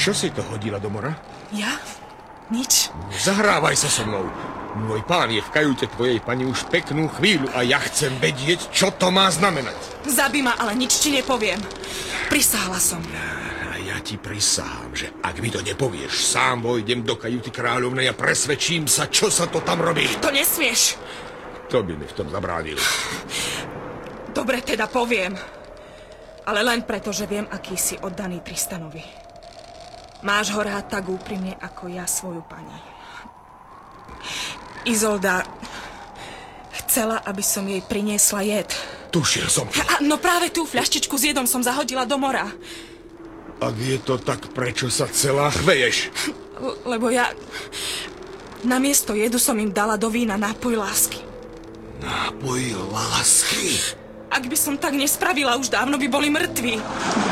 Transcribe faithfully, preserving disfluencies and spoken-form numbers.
Čo si to hodila do mora? Ja? Nič. Zahrávaj sa so mnou. Môj pán je v kajute tvojej pani už peknú chvíľu a ja chcem vedieť, čo to má znamenať. Zabij ma, ale nič ti nepoviem. Prisáhla som. A ja ti prisahám, že ak mi to nepovieš, sám vojdem do kajuty kráľovnej a presvedčím sa, čo sa to tam robí. To nesmieš. To by mi v tom zabránil. Dobre, teda poviem. Ale len preto, že viem, aký si oddaný Tristanovi. Máš ho rád tak úprimne, ako ja svoju pani. Izolda chcela, aby som jej priniesla jed. Tušil som. A, no práve tú fľaštičku s jedom som zahodila do mora. Ak je to tak, prečo sa celá chveješ? L- lebo ja... Namiesto jedu som im dala do vína nápoj lásky. Nápoj lásky? Ak by som tak nespravila, už dávno by boli mŕtvi.